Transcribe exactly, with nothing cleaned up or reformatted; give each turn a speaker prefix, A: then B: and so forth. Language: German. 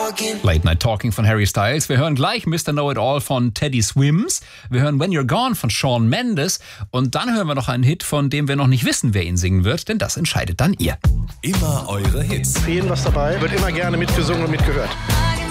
A: Late Night Talking von Harry Styles. Wir hören gleich Mister Know-It-All von Teddy Swims. Wir hören When You're Gone von Shawn Mendes. Und dann hören wir noch einen Hit, von dem wir noch nicht wissen, wer ihn singen wird, denn das entscheidet dann ihr.
B: Immer eure Hits.
C: Für jeden was dabei, wird immer gerne mitgesungen und mitgehört.